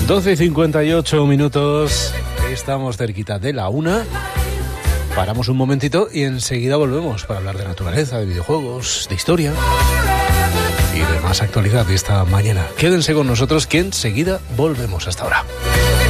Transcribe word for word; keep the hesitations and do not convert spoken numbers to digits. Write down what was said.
doce y cincuenta y ocho minutos, estamos cerquita de la una. Paramos un momentito y enseguida volvemos para hablar de naturaleza, de videojuegos, de historia y de más actualidad de esta mañana. Quédense con nosotros que enseguida volvemos. Hasta ahora.